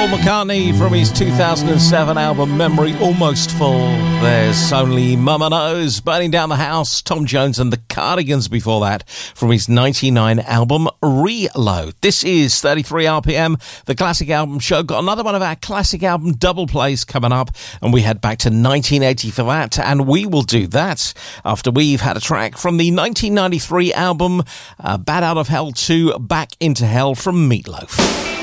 Paul McCartney from his 2007 album Memory Almost Full. There's Only Mama Knows, Burning Down the House, Tom Jones and the Cardigans before that from his 99 album Reload. This is 33 RPM, the Classic Album Show. Got another one of our Classic Album double plays coming up, and we head back to 1980 for that, and we will do that after we've had a track from the 1993 album Bad Out of Hell 2 Back into Hell from Meatloaf.